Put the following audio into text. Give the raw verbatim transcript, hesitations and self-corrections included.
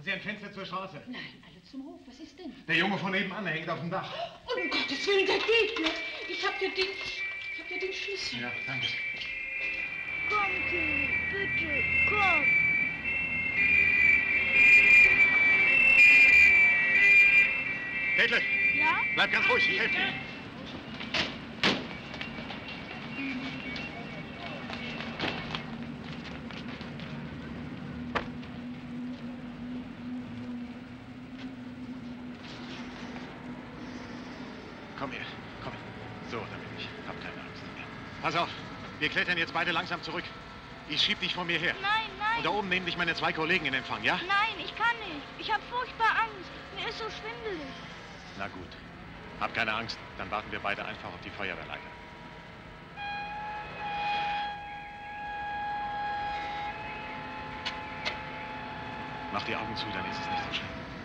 Sie ein Fenster zur Straße? Nein, alle zum Hof. Was ist denn? Der Junge von nebenan, der hängt auf dem Dach. Um Gottes Willen, der geht nicht. Ich hab dir den, ich hab dir den Schlüssel. Ja, danke. Komm, Tilly, bitte, komm. Detlef! Ja? Bleib ganz ruhig, ich helfe dir. Komm her, komm. So, da bin ich. Hab keine Angst. Pass auf, wir klettern jetzt beide langsam zurück. Ich schieb dich vor mir her. Nein, nein. Und da oben nehmen dich meine zwei Kollegen in Empfang, ja? Nein, ich kann nicht. Ich habe furchtbar Angst. Mir ist so schwindelig. Na gut. Hab keine Angst. Dann warten wir beide einfach auf die Feuerwehrleiter. Mach die Augen zu, dann ist es nicht so schlimm.